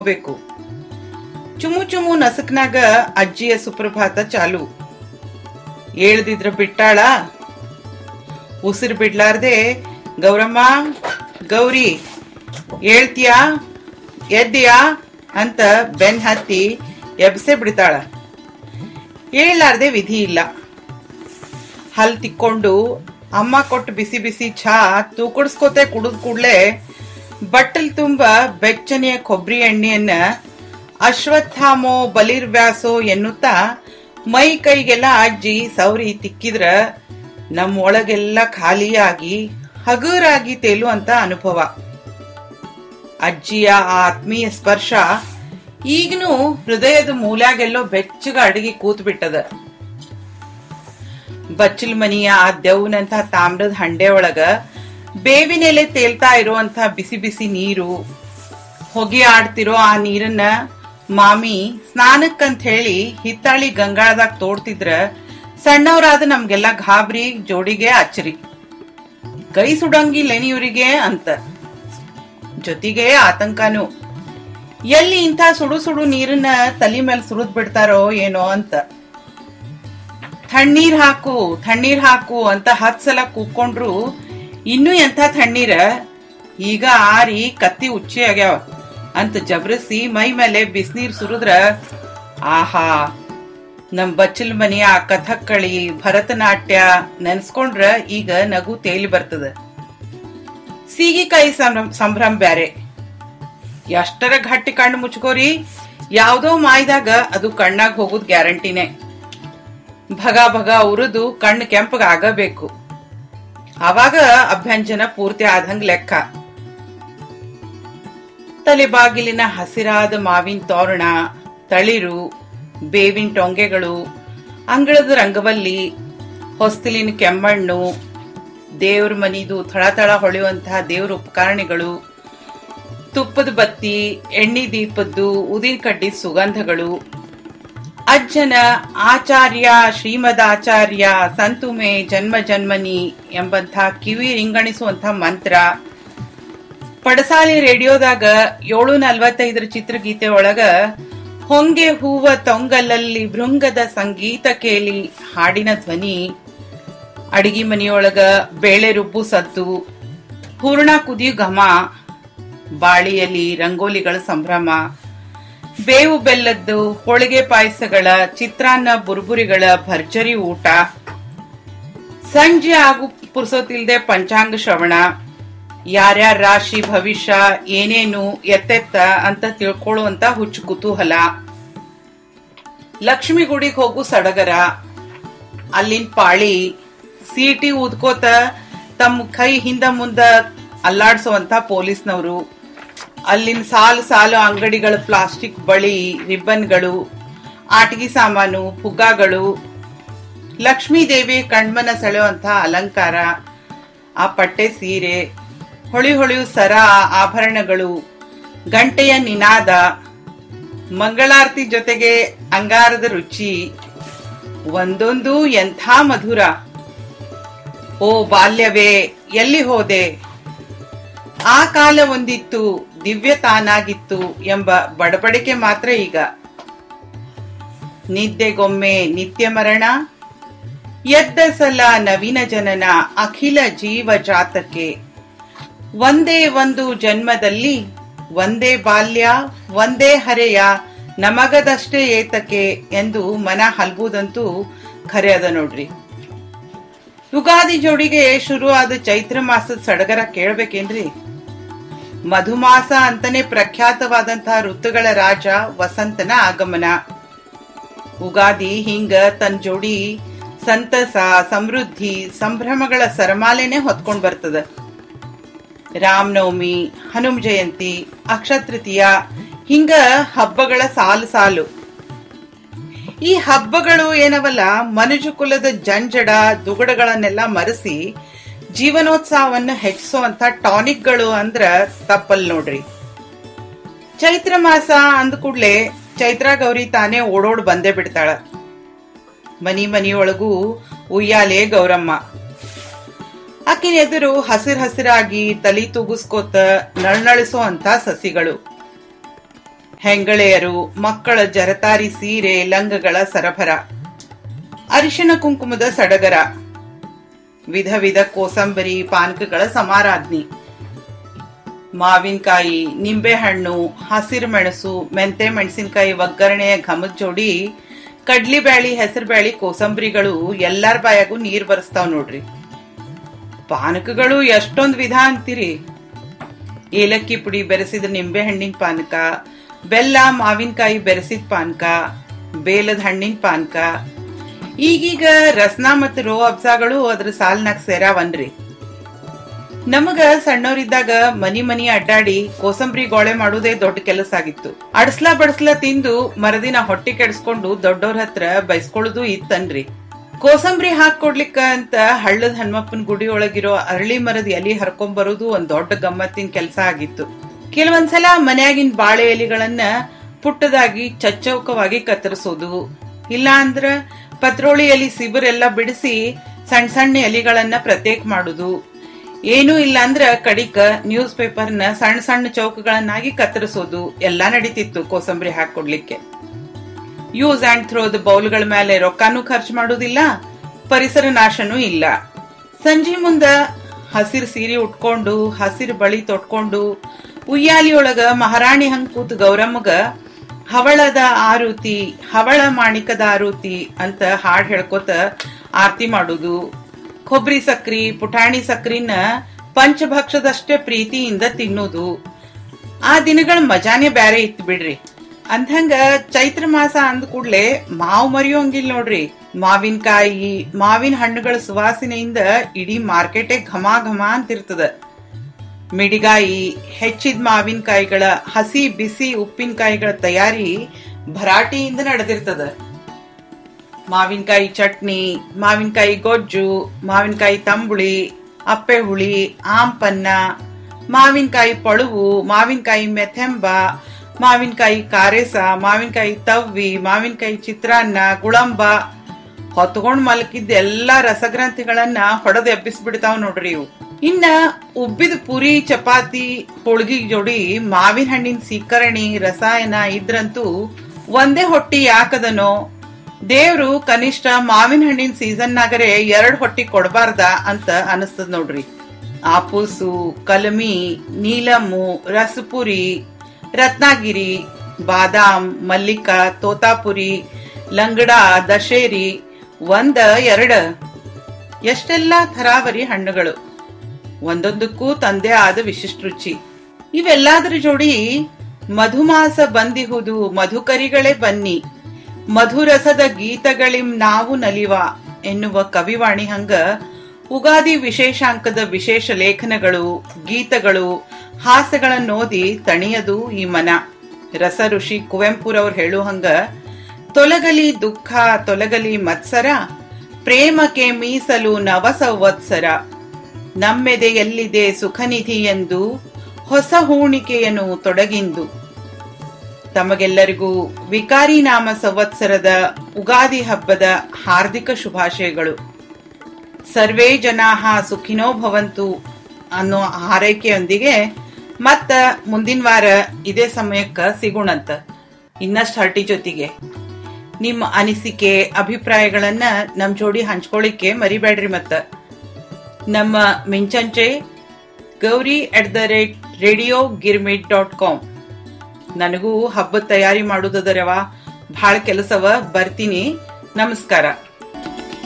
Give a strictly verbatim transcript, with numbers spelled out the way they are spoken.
ಬೇಕು. ಚುಮು ಚುಮು ನಸಕ್ನಾಗ ಅಜ್ಜಿಯ ಸುಪ್ರಭಾತ ಚಾಲು. ಏಳ್ದಿದ್ರ ಬಿಟ್ಟಾಳ. ಉಸಿರು ಬಿಡ್ಲಾರ್ದೆ ಗೌರಮ್ಮ, ಗೌರಿ ಏಳ್ತೀಯಾ, ಎದ್ದೀಯಾ ಅಂತ ಬೆನ್ ಹತ್ತಿ ಎಬ್ಸೆ ಬಿಡ್ತಾಳ. ಏಳಲಾರ್ದೆ ವಿಧಿ ಇಲ್ಲ. ಹಲ್ ತಿಕ್ಕೊಂಡು ಅಮ್ಮ ಕೊಟ್ಟು ಬಿಸಿ ಬಿಸಿ ಚಹಾ ತೂಕಡಿಸ್ಕೋತೆ ಕುಡಿದ್ ಕೂಡ್ಲೆ ಬಟ್ಟಲ್ ತುಂಬ ಬೆಚ್ಚನೆಯ ಕೊಬ್ಬರಿ ಎಣ್ಣೆಯನ್ನ ಅಶ್ವತ್ಥಾಮೋ ಬಲಿರ್ವ್ಯಾಸೋ ಎನ್ನುತ್ತಾ ಮೈ ಕೈಗೆಲ್ಲ ಅಜ್ಜಿ ಸೌರಿ ತಿಕ್ಕಿದ್ರ ನಮ್ಮ ಒಳಗೆಲ್ಲ ಖಾಲಿಯಾಗಿ ಹಗುರಾಗಿ ತೇಲುವಂತ ಅನುಭವ. ಅಜ್ಜಿಯ ಆ ಆತ್ಮೀಯ ಸ್ಪರ್ಶ ಈಗನೂ ಹೃದಯದ ಮೂಲ್ಯಾಗೆಲ್ಲೋ ಬೆಚ್ಚಗ ಅಡಗಿ ಕೂತ್ ಬಿಟ್ಟದ. ಬಚ್ಚಲ್ ಮನಿಯ ಆ ದೆವ್ನಂತ ತಾಮ್ರದ ಹಂಡೆ ಒಳಗ ಬೇವಿನೆಲೆ ತೇಲ್ತಾ ಇರುವಂತ ಬಿಸಿ ಬಿಸಿ ನೀರು, ಹೊಗೆ ಆಡ್ತಿರೋ ಆ ನೀರನ್ನ ಮಾಮಿ ಸ್ನಾನಕ್ಕಂತ ಹೇಳಿ ಹಿತ್ತಾಳಿ ಗಂಗಾಳದಾಗ ತೋಡ್ತಿದ್ರ ಸಣ್ಣವರಾದ ನಮ್ಗೆಲ್ಲ ಗಾಬರಿ, ಜೋಡಿಗೆ ಅಚ್ಚರಿ. ಕೈ ಸುಡಂಗಿಲ್ಲೇನಿ ಇವ್ರಿಗೆ ಅಂತ, ಜೊತೆಗೆ ಆತಂಕನೂ. ಎಲ್ಲಿ ಇಂಥ ಸುಡು ಸುಡು ನೀರನ್ನ ತಲೆ ಮೇಲೆ ಸುರಿದ್ ಬಿಡ್ತಾರೋ ಏನೋ ಅಂತ. ತಣ್ಣೀರ್ ಹಾಕು ತಣ್ಣೀರ್ ಹಾಕು ಅಂತ ಹತ್ ಸಲ ಕೂಕೊಂಡ್ರು ಇನ್ನೂ ಎಂಥ ತಣ್ಣೀರ, ಈಗ ಆರಿ ಕತ್ತಿ ಉಚ್ಚಿ ಆಗ್ಯಾವ ಅಂತ ಜಬರಿಸಿ ಮೈ ಮೇಲೆ ಬಿಸಿನೀರ್ ಸುರಿದ್ರ ಆಹಾ, ನಮ್ ಬಚ್ಚಲ್ ಮನೆಯ ಕಥಕ್ಕಳಿ, ಭರತನಾಟ್ಯ ನೆನ್ಸ್ಕೊಂಡ್ರ ಈಗ ನಗು ತೇಲಿ ಬರ್ತದ. ಸೀಗಿಕಾಯಿ ಸಂಭ್ರಮ ಬ್ಯಾರೆ. ಎಷ್ಟರ ಗಟ್ಟಿ ಕಣ್ಣು ಮುಚ್ಕೋರಿ, ಯಾವ್ದೋ ಮಾಯ್ದಾಗ ಅದು ಕಣ್ಣಾಗ ಹೋಗುದ್ ಗ್ಯಾರಂಟಿನೇ. ಭಗ ಭಗ ಉರಿದು ಕಣ್ಣು ಕೆಂಪಗ ಆಗಬೇಕು. ಅವಾಗ ಅಭ್ಯಂಜನ ಪೂರ್ತಿ ಆದಂಗ್ ಲೆಕ್ಕ. ತಲೆಬಾಗಿಲಿನ ಹಸಿರಾದ ಮಾವಿನ ತೋರಣ, ತಳಿರು, ಬೇವಿನ ಟೊಂಗೆಗಳು, ಅಂಗಳದ ರಂಗವಲ್ಲಿ, ಹೊಸ್ತಿಲಿನ ಕೆಮ್ಮಣ್ಣು, ದೇವ್ರ ಮನಿದು ಥಳಥಳ ಹೊಳೆಯುವಂತಹ ದೇವ್ರ ಉಪಕರಣಗಳು, ತುಪ್ಪದ ಬತ್ತಿ, ಎಣ್ಣೆ ದೀಪದ್ದು, ಉದಿನ ಕಡ್ಡಿ ಸುಗಂಧಗಳು, ಅಜ್ಜನ ಆಚಾರ್ಯ ಶ್ರೀಮದ್ ಆಚಾರ್ಯ ಸಂತುಮೆ ಜನ್ಮ ಜನ್ಮನಿ ಎಂಬಂಥ ಕಿವಿ ರಿಂಗಣಿಸುವಂಥ ಮಂತ್ರ, ಪಡಸಾಲಿ ರೇಡಿಯೋದಾಗ ಏಳು ನಲ್ವತ್ತೈದರ ಚಿತ್ರಗೀತೆ ಒಳಗ ಹೊಂಗೆ ಹೂವ ತೊಂಗಲಲ್ಲಿ ಭೃಂಗದ ಸಂಗೀತ ಕೇಳಿ ಹಾಡಿನ ಧ್ವನಿ, ಅಡಿಗೆ ಮನೆಯೊಳಗ ಬೇಳೆ ರುಬ್ಬು ಸದ್ದು, ಹೂರ್ಣ ಕುದಿಯು ಘಮ, ಬಾಳಿಯಲ್ಲಿ ರಂಗೋಲಿಗಳ ಸಂಭ್ರಮ, ಬೇವು ಬೆಲ್ಲದ್ದು ಹೋಳಿಗೆ ಪಾಯಸಗಳ, ಚಿತ್ರಾನ್ನ ಬುರ್ಬುರಿಗಳ ಭರ್ಜರಿ ಊಟ, ಸಂಜೆ ಆಗು ಪುರ್ಸೋತಿಲ್ದೆ ಪಂಚಾಂಗ ಶ್ರವಣ, ಯಾರ್ಯಾರ ರಾಶಿ ಭವಿಷ್ಯ ಏನೇನು ಎತ್ತೆತ್ತ ಅಂತ ತಿಳ್ಕೊಳ್ಳುವಂತ ಹುಚ್ಚು ಕುತೂಹಲ, ಲಕ್ಷ್ಮಿ ಗುಡಿಗೆ ಹೋಗು ಸಡಗರ, ಅಲ್ಲಿನ ಪಾಳಿ, ಸೀಟಿ ಊದ್ಕೋತ ತಮ್ಮ ಕೈ ಹಿಂದ ಮುಂದ ಅಲ್ಲಾಡ್ಸುವಂತ ಪೊಲೀಸ್ನವರು, ಅಲ್ಲಿನ ಸಾಲು ಸಾಲು ಅಂಗಡಿಗಳ ಪ್ಲಾಸ್ಟಿಕ್ ಬಳಿ, ರಿಬ್ಬನ್ಗಳು, ಆಟಿಕೆ ಸಾಮಾನು, ಪುಗ್ಗಾಗಳು, ಲಕ್ಷ್ಮೀ ದೇವಿ ಕಣ್ಮನ ಸೆಳೆಯುವಂತ ಅಲಂಕಾರ, ಆ ಪಟ್ಟೆ ಸೀರೆ, ಹೊಳಿ ಹೊಳೆಯು ಸರ, ಆಭರಣಗಳು, ಗಂಟೆಯ ನಿನಾದ, ಮಂಗಳಾರತಿ ಜೊತೆಗೆ ಅಂಗಾರದ ರುಚಿ, ಒಂದೊಂದು ಎಂಥ ಮಧುರ. ಓ ಬಾಲ್ಯವೇ ಎಲ್ಲಿ ಹೋದೆ, ಆ ಕಾಲ ಒಂದಿತ್ತು ದಿವ್ಯ ತಾನಾಗಿತ್ತು ಎಂಬ ಬಡಬಡಿಕೆ ಮಾತ್ರ ಈಗ. ನಿದ್ದೆಗೊಮ್ಮೆ ನಿತ್ಯ ಮರಣ, ಎದ್ದ ಸಲ ನವೀನ ಜನನ, ಅಖಿಲ ಜೀವ ಜಾತಕ್ಕೆ ಒಂದೇ ಒಂದು ಜನ್ಮದಲ್ಲಿ ಒಂದೇ ಬಾಲ್ಯ ಒಂದೇ ಹರೆಯ ನಮಗದಷ್ಟೇ ಏತಕ್ಕೆ ಎಂದು ಮನ ಹಲ್ಬುದಂತೂ ಖರೆ ಅದ ನೋಡ್ರಿ. ಯುಗಾದಿ ಜೋಡಿಗೆ ಶುರುವಾದ ಚೈತ್ರ ಮಾಸದ ಸಡಗರ ಕೇಳ್ಬೇಕೇನ್ರಿ? ಮಧುಮಾಸ ಅಂತಾನೆ ಪ್ರಖ್ಯಾತವಾದಂತಹ ಋತುಗಳ ರಾಜ ವಸಂತನ ಆಗಮನ. ಉಗಾದಿ ಹಿಂಗ ತನ್ನ ಜೋಡಿ ಸಂತಸ, ಸಮೃದ್ಧಿ, ಸಂಭ್ರಮಗಳ ಸರಮಾಲೆನೆ ಹೊತ್ಕೊಂಡ್ ಬರ್ತದ. ರಾಮನವಮಿ, ಹನುಮ ಜಯಂತಿ, ಅಕ್ಷತೃತೀಯ ಹಿಂಗ ಹಬ್ಬಗಳ ಸಾಲು ಸಾಲು. ಈ ಹಬ್ಬಗಳು ಏನವಲ್ಲ, ಮನುಜ ಕುಲದ ಜಂಜಡ ದುಗಡಗಳನ್ನೆಲ್ಲ ಮರೆಸಿ ಜೀವನೋತ್ಸಾಹವನ್ನು ಹೆಚ್ಚಿಸುವಂತ ಟಾನಿಕ್ಗಳು ಅಂದ್ರ ತಪ್ಪಲ್ ನೋಡ್ರಿ. ಚೈತ್ರ ಮಾಸ ಅಂದ ಕೂಡ್ಲೆ ಚೈತ್ರ ಗೌರಿ ತಾನೇ ಓಡೋಡ್ ಬಂದೇ ಬಿಡ್ತಾಳ. ಮನಿ ಮನಿಯೊಳಗೂ ಉಯ್ಯಾಲೆ ಗೌರಮ್ಮ. ಆಕಿನ ಎದುರು ಹಸಿರು ಹಸಿರಾಗಿ ತಲಿ ತೂಗಿಸ್ಕೋತ ನಳನಳಿಸೋ ಅಂತ ಸಸಿಗಳು. ಹೆಂಗಳೆಯರು, ಮಕ್ಕಳ ಜರತಾರಿ ಸೀರೆ ಲಂಗಗಳ ಸರಬರ, ಅರಿಶಿನ ಕುಂಕುಮದ ಸಡಗರ, ವಿಧ ವಿಧ ಕೋಸಂಬರಿ ಪಾನಕಗಳ ಸಮಾರಾಧನೆ, ಮಾವಿನಕಾಯಿ, ನಿಂಬೆಹಣ್ಣು, ಹಸಿರು ಮೆಣಸು, ಮೆಂತೆ ಮೆಣಸಿನಕಾಯಿ ಒಗ್ಗರಣೆಯ ಘಮದ ಜೋಡಿ, ಕಡ್ಲಿ ಬ್ಯಾಳಿ, ಹೆಸರು ಬ್ಯಾಳಿ, ಕೋಸಂಬರಿಗಳು ಎಲ್ಲಾರ ಬಾಯಾಗೂ ನೀರ್ ಬರಸ್ತಾವ್ ನೋಡ್ರಿ. ಪಾನಕಗಳು ಎಷ್ಟೊಂದ್ ವಿಧ ಅಂತೀರಿ. ಏಲಕ್ಕಿ ಪುಡಿ ಬೆರೆಸಿದ ನಿಂಬೆ ಹಣ್ಣಿನ ಪಾನಕ, ಬೆಲ್ಲ ಮಾವಿನಕಾಯಿ ಬೆರೆಸಿದ ಪಾನಕ, ಬೇಲದ ಹಣ್ಣಿನ ಪಾನಕ, ಈಗೀಗ ರಸ್ನ ಮತ್ತು ರೋ ಅಬ್ಸಾಗಳು ಅದ್ರ ಸಾಲ್ನಾಗ ಸೇರಾವನ್ರಿ. ನಮಗ ಸಣ್ಣವರಿದ್ದಾಗ ಮನಿ ಮನಿ ಅಡ್ಡಾಡಿ ಕೋಸಂಬರಿ ಗೋಳೆ ಮಾಡುವುದೇ ದೊಡ್ಡ ಕೆಲಸ ಆಗಿತ್ತು. ಅಡ್ಸ್ಲಾ ಬಡ್ಸ್ಲಾ ತಿಂದು ಮರದಿನ ಹೊಟ್ಟೆ ಕೆಡಿಸ್ಕೊಂಡು ದೊಡ್ಡವ್ರ ಹತ್ರ ಬೈಸ್ಕೊಳ್ಳೋದು ಇತ್ತನ್ರಿ. ಕೋಸಂಬರಿ ಹಾಕೊಡ್ಲಿಕ್ಕ ಅಂತ ಹಳ್ಳದ ಹನುಮಪ್ಪನ ಗುಡಿ ಒಳಗಿರೋ ಅರಳಿ ಮರದ ಎಲಿ ಹರ್ಕೊಂಡ್ ಬರೋದು ಒಂದ್ ದೊಡ್ಡ ಗಮ್ಮತ್ತಿನ ಕೆಲಸ ಆಗಿತ್ತು. ಕೆಲವೊಂದ್ಸಲ ಮನ್ಯಾಗಿನ ಬಾಳೆ ಎಲಿಗಳನ್ನ ಪುಟ್ಟದಾಗಿ ಚಚ್ಚೌಕವಾಗಿ ಕತ್ತರಿಸೋದು, ಇಲ್ಲ ಅಂದ್ರ ಪತ್ರೋಳಿ ಎಲಿ ಸಿಬಿರೆಲ್ಲ ಬಿಡಿಸಿ ಸಣ್ಣ ಸಣ್ಣ ಎಲಿಗಳನ್ನ ಪ್ರತ್ಯೇಕ ಮಾಡುದು, ಏನೂ ಇಲ್ಲ ಅಂದ್ರ ಕಡಿಕ ನ್ಯೂಸ್ ಪೇಪರ್ನ ಸಣ್ಣ ಸಣ್ಣ ಚೌಕಗಳನ್ನಾಗಿ ಕತ್ತರಿಸೋದು ಎಲ್ಲಾ ನಡೀತಿತ್ತು ಕೋಸಂಬರಿ ಹಾಕೊಡ್ಲಿಕ್ಕೆ. ಯೂಸ್ ಅಂಡ್ ಥ್ರೋದ ಬೌಲ್ಗಳ ಮೇಲೆ ರೊಕ್ಕಾನು ಖರ್ಚು ಮಾಡುದಿಲ್ಲ, ಪರಿಸರ ನಾಶನೂ ಇಲ್ಲ. ಸಂಜೆ ಮುಂದ ಹಸಿರು ಸೀರೆ ಉಟ್ಕೊಂಡು ಹಸಿರು ಬಳಿ ತೊಟ್ಕೊಂಡು ಉಯ್ಯಾಲಿಯೊಳಗ ಮಹಾರಾಣಿ ಹಂಗ್ ಕೂತ್ ಗೌರಮ್ಮಗ ಹವಳದ ಆರುತಿ, ಹವಳ ಮಾಣಿಕದ ಆರುತಿ ಅಂತ ಹಾಡ್ ಹೇಳ್ಕೊತ ಆರತಿ ಮಾಡುದು, ಕೊಬ್ಬರಿ ಸಕ್ರಿ ಪುಟಾಣಿ ಸಕ್ರಿನ ಪಂಚಭಕ್ಷದಷ್ಟೇ ಪ್ರೀತಿಯಿಂದ ತಿನ್ನೋದು. ಆ ದಿನಗಳ ಮಜಾನೇ ಬ್ಯಾರೆ ಇತ್ತು ಬಿಡ್ರಿ. ಅಂದಂಗ ಚೈತ್ರ ಮಾಸ ಅಂದ ಕೂಡ್ಲೆ ಮಾವು ಮರಿಯೋಂಗಿಲ್ಲ ನೋಡ್ರಿ. ಮಾವಿನಕಾಯಿ, ಮಾವಿನ ಹಣ್ಣುಗಳ ಸುವಾಸನೆಯಿಂದ ಇಡೀ ಮಾರ್ಕೆಟೇ ಘಮ ಘಮ ಅಂತಿರ್ತದ. ಮಿಡಿಗಾಯಿ, ಹೆಚ್ಚಿದ ಮಾವಿನಕಾಯಿಗಳ ಹಸಿ ಬಿಸಿ ಉಪ್ಪಿನಕಾಯಿಗಳ ತಯಾರಿ ಭರಾಟೆಯಿಂದ ನಡೆದಿರ್ತದ. ಮಾವಿನಕಾಯಿ ಚಟ್ನಿ, ಮಾವಿನಕಾಯಿ ಗೊಜ್ಜು, ಮಾವಿನಕಾಯಿ ತಂಬುಳಿ, ಅಪ್ಪೆ ಹುಳಿ, ಆಂಪನ್ನ, ಮಾವಿನಕಾಯಿ ಪಳುವು, ಮಾವಿನಕಾಯಿ ಮೆಥೆಂಬ, ಮಾವಿನಕಾಯಿ ಕಾರೇಸ, ಮಾವಿನಕಾಯಿ ತವ್ವಿ, ಮಾವಿನಕಾಯಿ ಚಿತ್ರಾನ್ನ, ಗುಳಂಬ ಹೊತ್ಕೊಂಡ್ ಮಲಕಿದ್ದ ಎಲ್ಲಾ ರಸಗ್ರಂಥಿಗಳನ್ನ ಹೊಡೆದು ಎಬ್ಬಿಸ್ಬಿಡ್ತಾವ್ ನೋಡ್ರಿ ಇವು. ಇನ್ನ ಉಬ್ಬಿದ ಪುರಿ, ಚಪಾತಿ, ಹೋಳ್ಗಿ ಜೋಡಿ ಮಾವಿನ ಹಣ್ಣಿನ ಸೀಕರಣಿ, ರಸಾಯನ ಇದ್ರಂತೂ ಒಂದೇ ಹೊಟ್ಟಿ ಯಾಕದನೋ. ದೇವ್ರು ಕನಿಷ್ಠ ಮಾವಿನ ಹಣ್ಣಿನ ಸೀಸನ್ನಾಗರೆ ಎರಡ್ ಹೊಟ್ಟಿ ಕೊಡಬಾರ್ದ ಅಂತ ಅನಿಸ್ತದ ನೋಡ್ರಿ. ಆಪೂಸು, ಕಲಮಿ, ನೀಲಮ್ಮು, ರಸಪುರಿ, ರತ್ನಾಗಿರಿ, ಬಾದಾಮ್, ಮಲ್ಲಿಕ, ತೋತಾಪುರಿ, ಲಂಗಡ, ದಶೇರಿ, ಒಂದ ಎರಡ ಎಷ್ಟೆಲ್ಲಾ ಥರಾವರಿ ಹಣ್ಣುಗಳು, ಒಂದೊಂದಕ್ಕೂ ತಂದೆ ಆದ ವಿಶಿಷ್ಟ ರುಚಿ. ಇವೆಲ್ಲಾದ್ರ ಜೋಡಿ ಮಧುಮಾಸ ಬಂದಿಹುದು, ಮಧುಕರಿಗಳೇ ಬನ್ನಿ, ಮಧುರಸದ ಗೀತಗಳಿಂ ನಾವು ನಲಿವ ಎನ್ನುವ ಕವಿವಾಣಿ ಹಂಗ ಉಗಾದಿ ವಿಶೇಷಾಂಕದ ವಿಶೇಷ ಲೇಖನಗಳು, ಗೀತಗಳು, ಹಾಸ್ಯಗಳನ್ನೋದಿ ತಣಿಯದು ಈ ಮನ. ರಸ ಋಷಿ ಕುವೆಂಪುರವ್ರು ಹೇಳು ಹಂಗ, ತೊಲಗಲಿ ದುಃಖ ತೊಲಗಲಿ ಮತ್ಸರ, ಪ್ರೇಮಕ್ಕೆ ಮೀಸಲು ನವ ಸಂವತ್ಸರ, ನಮ್ಮೆದೆಯಲ್ಲಿದೆ ಸುಖನಿಧಿ ಎಂದು ಹೊಸ ಹೂಣಿಕೆಯನ್ನು ತೊಡಗಿಂದು. ತಮಗೆಲ್ಲರಿಗೂ ವಿಕಾರಿ ನಾಮ ಸಂವತ್ಸರದ ಉಗಾದಿ ಹಬ್ಬದ ಹಾರ್ದಿಕ ಶುಭಾಶಯಗಳು. ಸರ್ವೇ ಜನಾಹ ಸುಖಿನೋ ಭವಂತು ಅನ್ನೋ ಹಾರೈಕೆಯೊಂದಿಗೆ ಮತ್ತ ಮುಂದಿನ ವಾರ ಇದೇ ಸಮಯಕ್ಕ ಸಿಗೋಣಂತ ಇನ್ನಷ್ಟು ಹರಟಿ ಜೊತೆಗೆ. ನಿಮ್ಮ ಅನಿಸಿಕೆ ಅಭಿಪ್ರಾಯಗಳನ್ನ ನಮ್ ಜೋಡಿ ಹಂಚ್ಕೊಳ್ಳಿಕ್ಕೆ ಮರಿಬೇಡ್ರಿ. ಮತ್ತ ನಮ್ಮ ಮಿಂಚಂಚೆ Gauri at the rate radio girmit dot com. ನನಗೂ ಹಬ್ಬದ ತಯಾರಿ ಮಾಡುದರವ, ಭಾಳ ಕೆಲಸವ, ಬರ್ತೀನಿ. ನಮಸ್ಕಾರ.